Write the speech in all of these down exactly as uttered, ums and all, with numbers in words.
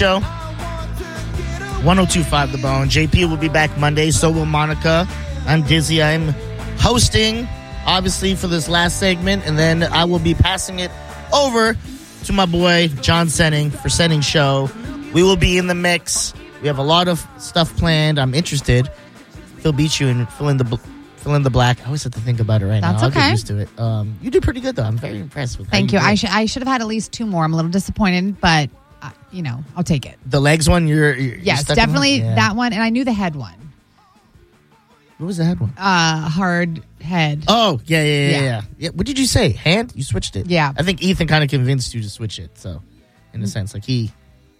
Show, one oh two point five The Bone. J P will be back Monday. So will Monica. I'm Dizzy. I'm hosting, obviously, for this last segment. And then I will be passing it over to my boy, John Senning, for Senning Show. We will be in the mix. We have a lot of stuff planned. I'm interested. Phil beat you and fill in the... Bl- Fill in the black. I always have to think about it right That's now. I'll okay. get used to it. Um, you did pretty good, though. I'm very impressed with that. Thank you. you. I should I should have had at least two more. I'm a little disappointed, but, uh, you know, I'll take it. The legs one, you're, you're Yes, stuck definitely in one? Yeah. that one. And I knew the head one. What was the head one? Uh, hard head. Oh, yeah, yeah, yeah, Yeah. yeah. yeah. What did you say? Hand? You switched it. Yeah. I think Ethan kind of convinced you to switch it. So, in a sense, like he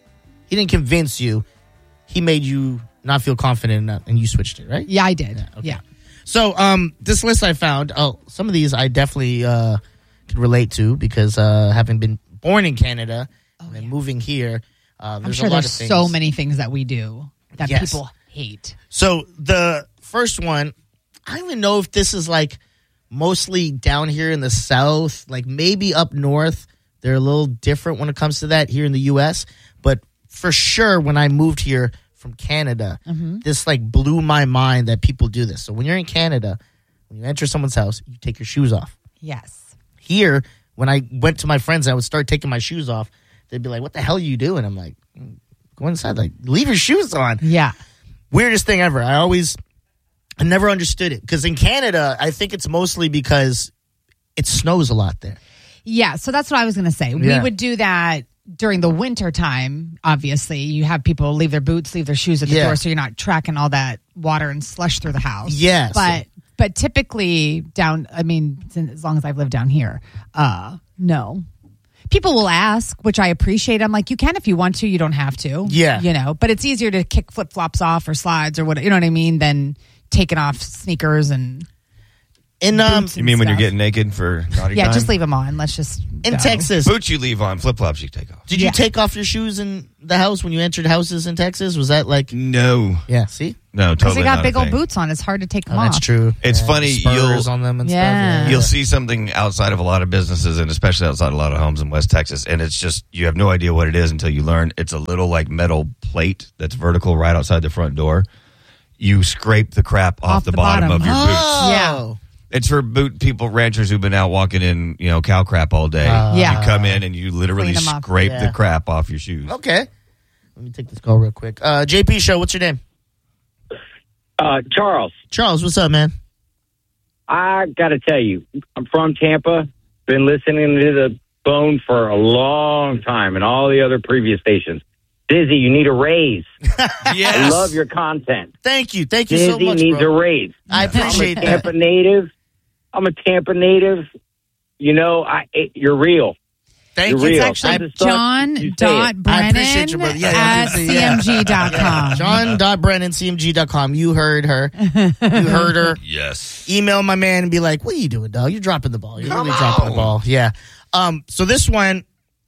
he didn't convince you. He made you not feel confident enough, and you switched it, right? Yeah, I did. Yeah, okay. Yeah. So, um, this list I found, oh, some of these I definitely uh, could relate to because uh, having been born in Canada Oh, and then yeah. moving here, uh, there's I'm sure a lot there's of things. so many things that we do that Yes. people hate. So the first one, I don't even know if this is like mostly down here in the South, like maybe up north. They're a little different when it comes to that here in the U S. But for sure, when I moved here from Canada, Mm-hmm. this like blew my mind that people do this. So when you're in Canada, when you enter someone's house, you take your shoes off. Yes. Here, when I went to my friends, I would start taking my shoes off. They'd be like, "What the hell are you doing?" I'm like, "Go inside, like leave your shoes on." Yeah. Weirdest thing ever. I always, I never understood it because in Canada, I think it's mostly because it snows a lot there. Yeah. So that's what I was going to say. We Yeah. would do that during the winter time. Obviously, you have people leave their boots, leave their shoes at the Yeah. door, so you're not tracking all that water and slush through the house. Yes. But but typically down, I mean, since, as long as I've lived down here, uh, no. People will ask, which I appreciate. I'm like, you can if you want to, you don't have to. Yeah. You know, but it's easier to kick flip flops off or slides or what, you know what I mean, than taking off sneakers and. In um, Boots You mean when you're stuff. getting naked for naughty Yeah, time? just leave them on. Let's just. in go. Texas, Boots you leave on, flip flops you take off. did you Yeah. take off your shoes in the house when you entered houses in Texas? Was that like, No, yeah? See, no, Because totally they got not big a old thing. boots on. It's hard to take them oh, off. that's true. It's Yeah, funny, spurs you'll- on them and Yeah. stuff. You'll see something outside of a lot of businesses, and especially outside a lot of homes in West Texas, and it's just you have no idea what it is until you learn. It's a little like metal plate that's vertical right outside the front door. You scrape the crap off, Off the, the bottom, bottom. of your boots. Oh. Yeah. It's for boot people, ranchers who've been out walking in, you know, cow crap all day. Uh, Yeah. You come in and you literally Clean 'em up. scrape Yeah. the crap off your shoes. Okay. Let me take this call real quick. Uh, J P Show, what's your name? Uh, Charles, Charles, what's up, man? I got to tell you, I'm from Tampa. Been listening to the Bone for a long time and all the other previous stations. Dizzy, you need a raise. Yes. I love your content. Thank you. Thank you Dizzy so much, needs bro. a raise. I appreciate I'm a that. Tampa native. I'm a Tampa native. You know, I it, you're real. Thank You're you. real. It's actually Some of the stuff, John you say dot it. I Brennan appreciate you, brother. Yeah, at obviously, yeah. C M G dot com. John dot Brennan, C M G dot com. You heard her. You heard her. Yes. Email my man and be like, "What are you doing, dog? You're dropping the ball. You're Come really dropping the on. ball." Yeah. Um. So this one,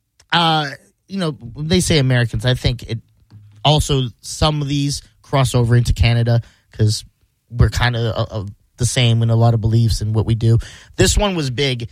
uh, you know, when they say Americans, I think it also some of these cross over into Canada because we're kind of uh, uh, the same in a lot of beliefs and what we do. This one was big.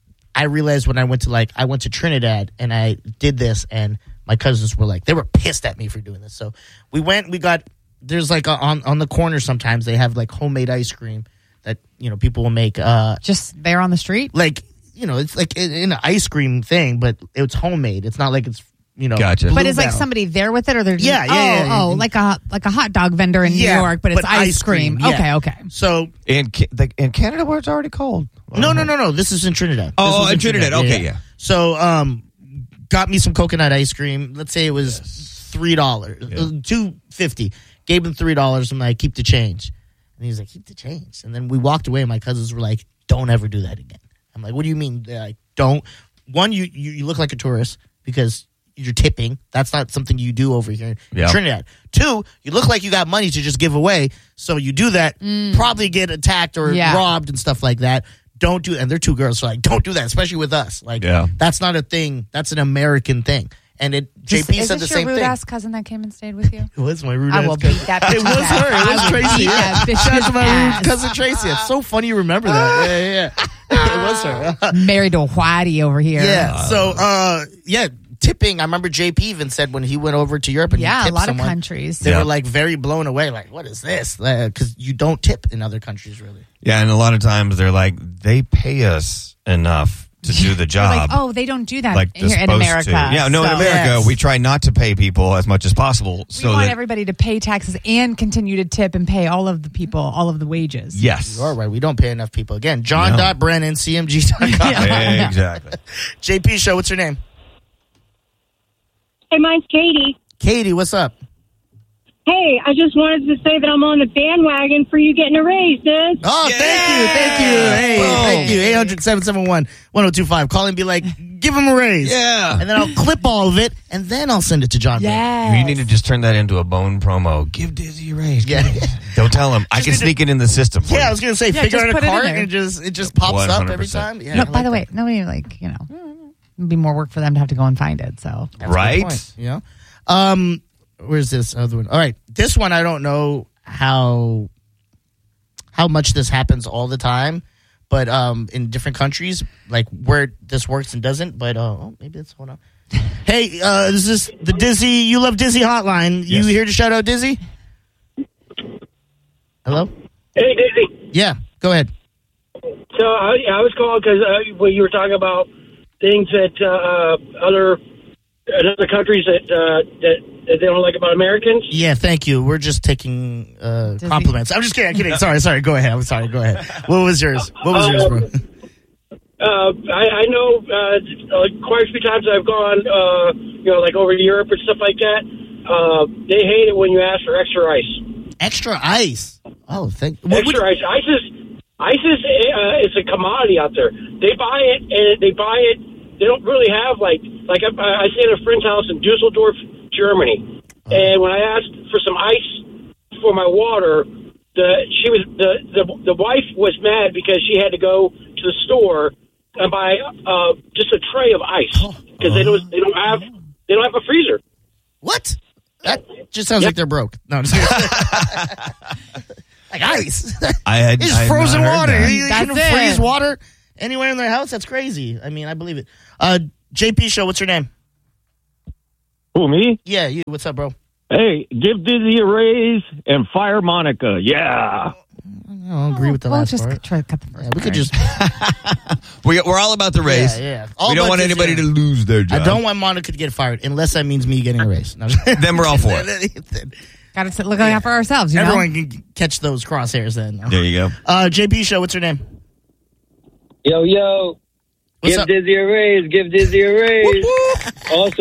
I realized when I went to like I went to Trinidad and I did this, and my cousins were like, they were pissed at me for doing this. So we went, we got there's like a, on on the corner sometimes they have like homemade ice cream that you know people will make. Uh, Just there on the street? like you know it's like in, in an ice cream thing, but it's homemade. It's not like it's you know. Gotcha. Blue But is like Bell. somebody there with it, or they're just, Yeah, yeah, oh, yeah, yeah. oh, like a like a hot dog vendor in Yeah, New York, but it's but ice, ice cream. cream, yeah. Okay, okay. So In, Ca- the, in Canada where it's already cold. no, no, no, no. This is in Trinidad. Oh, This was in Trinidad. Okay, yeah. So, um, got me some coconut ice cream. Let's say it was three dollars, Yeah. two fifty. Gave him three dollars. I'm like, keep the change, and he's like, keep the change. And then we walked away. And my cousins were like, don't ever do that again. I'm like, what do you mean? They're like, don't. One, you, you you look like a tourist because you're tipping. That's not something you do over here in Yeah. Trinidad. Two, you look like you got money to just give away. So you do that, probably get attacked or Yeah. robbed and stuff like that. Don't do, and they're two girls, so like, don't do that, especially with us. Like, Yeah. that's not a thing. That's an American thing. And it, J P is said the this your same rude thing. ass cousin that came and stayed with you? It was my rude I ass will cousin. beat that bitch's It was ass. her. It was I will Tracy. beat Yeah. that bitch's Shout out to my ass. rude cousin Tracy. It's so funny you remember that. Yeah, yeah, yeah. It was her. Married to a whitey over here. Yeah. So, uh, yeah, tipping. I remember J P even said when he went over to Europe and Yeah, he a tipped lot someone, of countries. they Yeah. were like very blown away. Like, what is this? Because you don't tip in other countries, really. Yeah, and a lot of times they're like, they pay us enough to do the They're job. like, oh, they don't do that like here they're in supposed America. to. Yeah, no, in So America, Yes. we try not to pay people as much as possible. We so want that, everybody to pay taxes and continue to tip and pay all of the people all of the wages. yes. You are right. We don't pay enough people. Again, John No. dot Brennan, C M G dot com. Yeah. Exactly. J P Show, what's your name? Hey, mine's Katie. Katie, what's up? Hey, I just wanted to say that I'm on the bandwagon for you getting a raise, dude. Oh, Yeah. thank you. Thank you. Hey, Boom. thank you. eight hundred, seven seven one, one oh two five. Call and be like, give him a raise. Yeah. And then I'll clip all of it, and then I'll send it to John. Brennan. Yeah. You need to just turn that into a bone promo. Give Dizzy a raise. Yeah. Don't tell him. I Just can need to- sneak it in the system for Yeah, I you. was going to say, Yeah, figure just out a put it in cart, there. and it just, it just pops up every one hundred percent. time. Yeah, No, I by like the that. way, nobody like, you know, it'd be more work for them to have to go and find it. So That's a good Right? point, you know? Um, where's this other one? All right. This one, I don't know how how much this happens all the time, but um, in different countries, like where this works and doesn't. But uh, oh, maybe it's hold on. Hey, uh, is this the Dizzy? You love Dizzy hotline? You Yes. here to shout out Dizzy? Hello? Hey, Dizzy. Yeah, go ahead. So I, I was calling because uh, when you were talking about things that uh, other other countries that, uh, that that they don't like about Americans. Yeah, thank you. We're just taking uh, Dizzy. compliments. I'm just kidding. I'm kidding. Sorry, sorry. Go ahead. I'm sorry. Go ahead. What was yours? What was yours, bro? Uh, I, I know uh, quite a few times I've gone, uh, you know, like over to Europe and stuff like that. Uh, they hate it when you ask for extra ice. Extra ice. Oh, thank. What would- Extra ice. Ice is ice is uh, it's a commodity out there. They buy it and they buy it. They don't really have like like I, I stay at a friend's house in Dusseldorf, Germany, and when I asked for some ice for my water, the she was the the, the wife was mad because she had to go to the store and buy uh, just a tray of ice because they don't they don't have they don't have a freezer. What? That just sounds Yep. like they're broke. No, I'm just kidding. Like ice. I had It's I had frozen not heard water. that. You That's can it. freeze water anywhere in their house. That's crazy. I mean, I believe it. Uh, J P Show, what's your name? Who, me? Yeah, you. What's up, bro? Hey, give Dizzy a raise and fire Monica. Yeah. I don't agree with the we'll last just part. try to cut the first Yeah, we could part. just. We, we're all about the raise. Yeah, yeah. All we don't about want this, anybody yeah. to lose their job. I don't want Monica to get fired unless that means me getting a raise. No, Then we're all for it. Got to look out for ourselves, you know? Everyone can catch those crosshairs then. There you go. Uh, J P Show, what's your name? Yo, yo. What's give up? Dizzy a raise. Give Dizzy a raise. Also,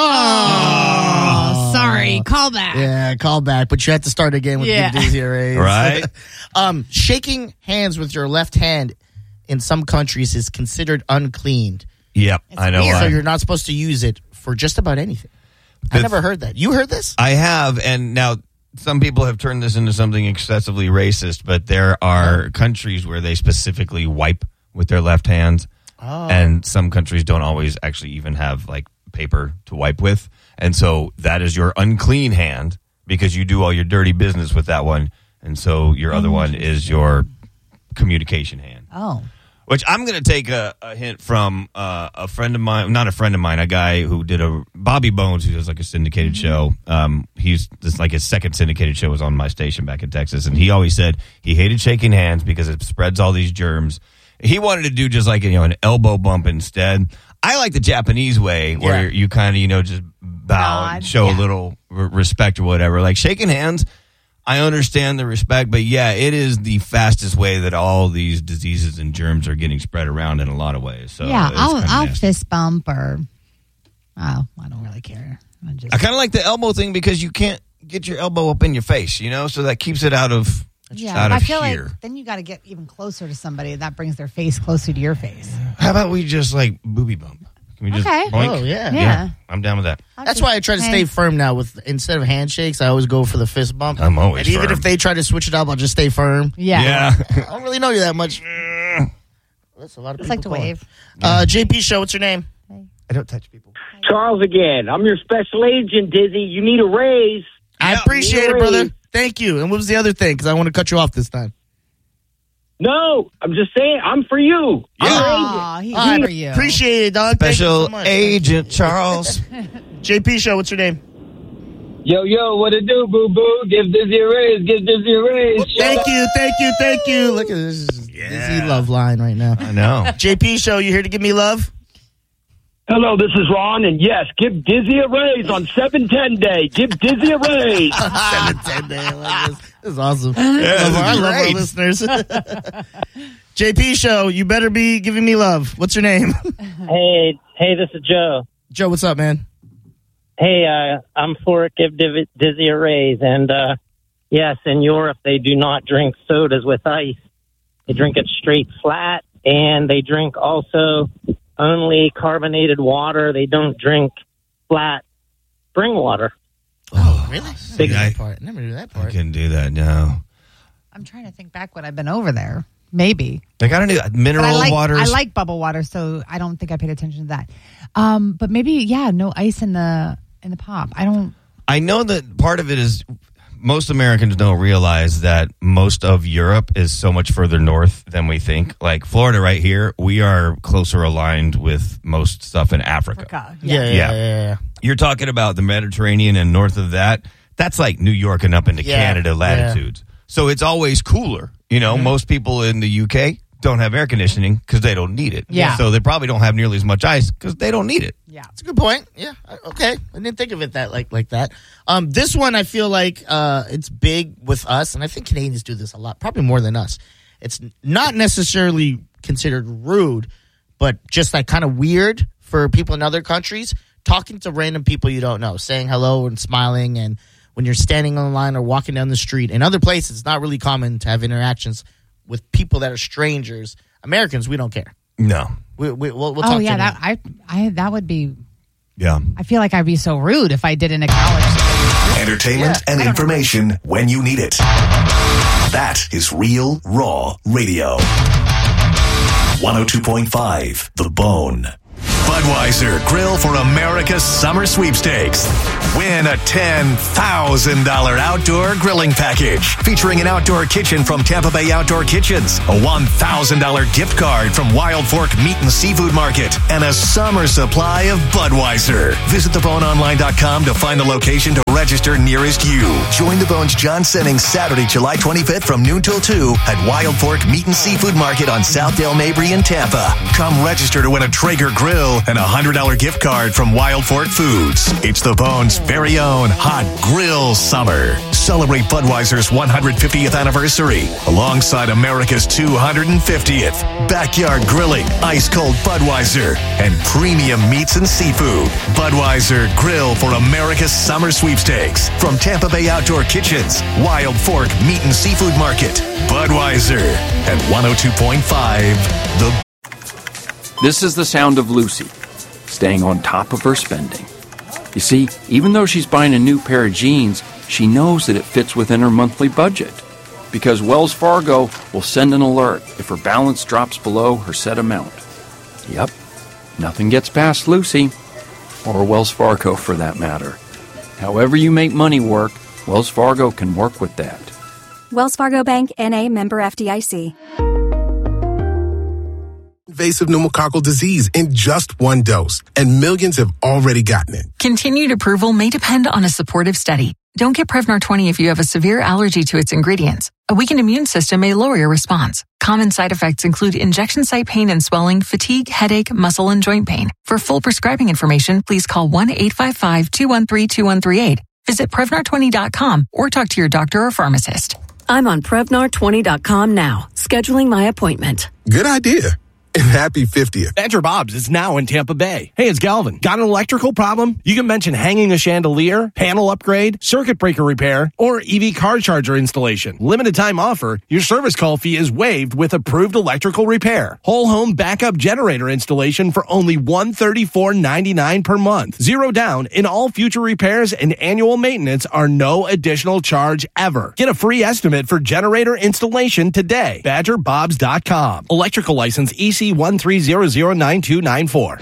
Oh, Oh, sorry. Call back. Yeah, call back, but you have to start again with Yeah. Give Dizzy a raise. Right. um, shaking hands with your left hand in some countries is considered uncleaned. Yep, I know. So why. you're not supposed to use it for just about anything. I The- never heard that. You heard this? I have, and now some people have turned this into something excessively racist, but there are countries where they specifically wipe with their left hands, Oh. and some countries don't always actually even have like paper to wipe with, and so that is your unclean hand because you do all your dirty business with that one, and so your other one is your communication hand. Oh. Which I'm going to take a, a hint from uh, a friend of mine, not a friend of mine, a guy who did a Bobby Bones, who does like a syndicated show. Um, he's this like his second syndicated show was on my station back in Texas, and he always said he hated shaking hands because it spreads all these germs. He wanted to do just like you know an elbow bump instead. I like the Japanese way where Yeah. you kind of you know just bow and Nod, show yeah. a little r- respect or whatever. Like shaking hands. I understand the respect, but yeah, it is the fastest way that all these diseases and germs are getting spread around in a lot of ways. So yeah, it's I'll, kinda I'll nasty. fist bump or, oh, I don't really care. I just, I kind of like the elbow thing because you can't get your elbow up in your face, you know, so that keeps it out of yeah, out but I of feel here. like then you got to get even closer to somebody. That brings their face closer to your face. How about we just like booby bump? Can we just Okay. boink? Oh, yeah. Yeah. I'm down with that. I'll That's just- why I try to hey. stay firm now. With instead of handshakes, I always go for the fist bump. I'm always and even firm. if they try to switch it up, I'll just stay firm. Yeah. I don't really know you that much. That's a lot of It's people like to calling. wave. Uh, J P Show, what's your name? I don't touch people. Charles again. I'm your special agent, Dizzy. You need a raise. I Yeah, appreciate it, need a brother. raise. Thank you. And what was the other thing? Because I want to cut you off this time. No, I'm just saying, I'm for you. I'm your agent. Aw, he's All right, for you. appreciate it, dog. Thank you Special so much. Agent Charles. J P Show, what's your name? Yo, yo, what it do, boo-boo? Give Dizzy a raise. Give Dizzy a raise. Thank you, thank you, thank you. Look at this. This is Dizzy love line right now. I know. J P Show, you here to give me love? Hello, this is Ron, and yes, give Dizzy a raise on seven ten day. Give Dizzy a raise. seven ten day. I love this. This is awesome. Yeah, I love, this our, I is love our great. listeners. J P Show, you better be giving me love. What's your name? Hey, hey, this is Joe. Joe, what's up, man? Hey, uh, I'm for it. Give Div- Dizzy a raise. And, uh, yes, in Europe, they do not drink sodas with ice. They drink it straight flat, and they drink also only carbonated water. They don't drink flat spring water. Oh, really? Big- Never knew that part. Never knew that I part. couldn't do that, no. I'm trying to think back when I've been over there. Maybe. They got to do But mineral I like, waters. I like bubble water, so I don't think I paid attention to that. Um, but maybe, yeah, no ice in the in the pop. I don't. I know that part of it is most Americans don't realize that most of Europe is so much further north than we think. Like Florida right here, we are closer aligned with most stuff in Africa. Africa. Yeah, yeah, Yeah. yeah. yeah, yeah. You're talking about the Mediterranean and north of that. That's like New York and up into Yeah, Canada latitudes. So it's always cooler. You know, Mm-hmm. most people in the U K don't have air conditioning because they don't need it. Yeah. So they probably don't have nearly as much ice because they don't need it. Yeah. That's a good point. Yeah. I- Okay. I didn't think of it that like like that. Um, this one I feel like uh, it's big with us, and I think Canadians do this a lot, probably more than us. It's not necessarily considered rude, but just like kind of weird for people in other countries. Talking to random people you don't know, saying hello and smiling, and when you're standing on the line or walking down the street. In other places, it's not really common to have interactions with people that are strangers. Americans, we don't care. No. We, we, we'll, we'll Oh talk yeah, to that I I that would be. Yeah. I feel like I'd be so rude if I didn't acknowledge somebody. Entertainment Yeah, and I don't information when you need it. That is Real Raw Radio. one oh two point five The Bone. Budweiser Grill for America's Summer Sweepstakes. Win a ten thousand dollars outdoor grilling package featuring an outdoor kitchen from Tampa Bay Outdoor Kitchens, a one thousand dollars gift card from Wild Fork Meat and Seafood Market, and a summer supply of Budweiser. Visit the bone online dot com to find the location to register nearest you. Join the Bones John Senning Saturday, July twenty-fifth from noon till two at Wild Fork Meat and Seafood Market on Southdale Mabry in Tampa. Come register to win a Traeger grill and a one hundred dollars gift card from Wild Fork Foods. It's the Bones' very own Hot Grill Summer. Celebrate Budweiser's one hundred fiftieth anniversary alongside America's two hundred fiftieth. Backyard grilling, ice-cold Budweiser, and premium meats and seafood. Budweiser Grill for America's Summer Sweepstakes. From Tampa Bay Outdoor Kitchens, Wild Fork Meat and Seafood Market. Budweiser at one oh two point five The This is the sound of Lucy, staying on top of her spending. You see, even though she's buying a new pair of jeans, she knows that it fits within her monthly budget. Because Wells Fargo will send an alert if her balance drops below her set amount. Yep, nothing gets past Lucy, or Wells Fargo for that matter. However you make money work, Wells Fargo can work with that. Wells Fargo Bank, N A, member F D I C. Invasive pneumococcal disease in just one dose, and millions have already gotten it. Continued approval may depend on a supportive study. Don't get Prevnar twenty if you have a severe allergy to its ingredients. A weakened immune system may lower your response. Common side effects include injection site pain and swelling, fatigue, headache, muscle, and joint pain. For full prescribing information, please call one eight five five, two one three, two one three eight. Visit Prevnar twenty dot com or talk to your doctor or pharmacist. I'm on Prevnar twenty dot com now, scheduling my appointment. Good idea. And happy fiftieth. Badger Bob's is now in Tampa Bay. Hey, it's Galvin. Got an electrical problem? You can mention hanging a chandelier, panel upgrade, circuit breaker repair, or E V car charger installation. Limited time offer. Your service call fee is waived with approved electrical repair. Whole home backup generator installation for only one hundred thirty-four ninety-nine per month. Zero down in all future repairs, and annual maintenance are no additional charge ever. Get a free estimate for generator installation today. badger bobs dot com. Electrical license E C one three zero zero nine two nine four.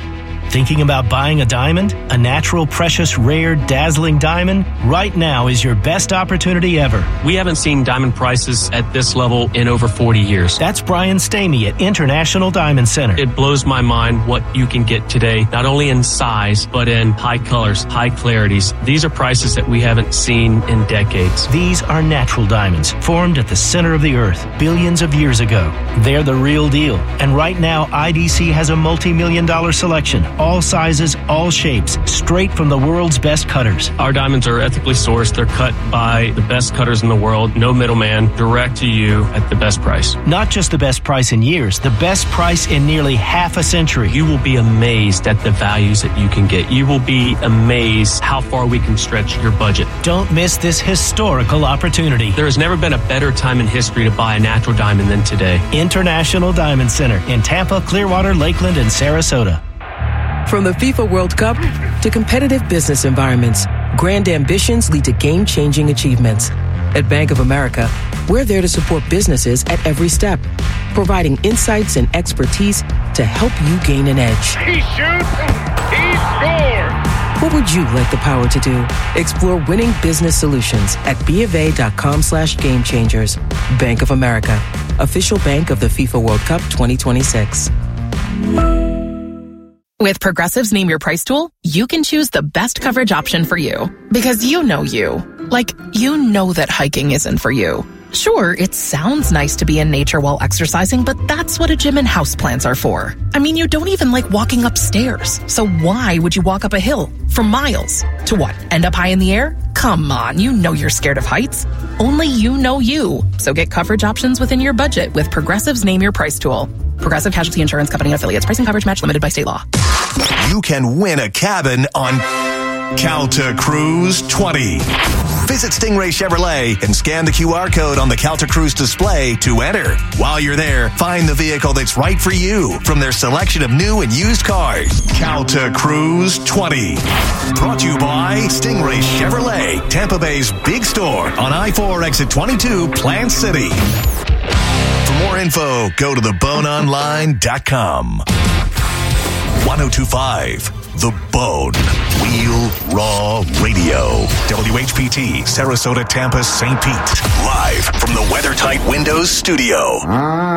Thinking about buying a diamond? A natural, precious, rare, dazzling diamond? Right now is your best opportunity ever. We haven't seen diamond prices at this level in over forty years. That's Brian Stamey at International Diamond Center. It blows my mind what you can get today, not only in size, but in high colors, high clarities. These are prices that we haven't seen in decades. These are natural diamonds, formed at the center of the earth billions of years ago. They're the real deal. And right now, I D C has a multi-million dollar selection. All sizes, all shapes, straight from the world's best cutters. Our diamonds are ethically sourced. They're cut by the best cutters in the world. No middleman, direct to you at the best price. Not just the best price in years, the best price in nearly half a century. You will be amazed at the values that you can get. You will be amazed how far we can stretch your budget. Don't miss this historical opportunity. There has never been a better time in history to buy a natural diamond than today. International Diamond Center in Tampa, Clearwater, Lakeland, and Sarasota. From the FIFA World Cup to competitive business environments, grand ambitions lead to game-changing achievements. At Bank of America, we're there to support businesses at every step, providing insights and expertise to help you gain an edge. He shoots, he scores! What would you like the power to do? Explore winning business solutions at BofA.com slash game changers. Bank of America, official bank of the FIFA World Cup twenty twenty-six. With Progressive's Name Your Price tool, you can choose the best coverage option for you. Because you know you. Like, you know that hiking isn't for you. Sure, it sounds nice to be in nature while exercising, but that's what a gym and houseplants are for. I mean, you don't even like walking upstairs. So why would you walk up a hill for miles? To what, end up high in the air? Come on, you know you're scared of heights. Only you know you. So get coverage options within your budget with Progressive's Name Your Price tool. Progressive Casualty Insurance Company and affiliates. Pricing coverage match limited by state law. You can win a cabin on Calta Cruise twenty. Visit Stingray Chevrolet and scan the Q R code on the Calta Cruise display to enter. While you're there, find the vehicle that's right for you from their selection of new and used cars. Calta Cruise twenty. Brought to you by Stingray Chevrolet, Tampa Bay's big store on I four exit twenty-two, Plant City. For more info, go to the bone online dot com. ten twenty-five The Bone. Real Raw Radio. W H P T, Sarasota, Tampa, Saint Pete. Live from the WeatherTight Windows studio.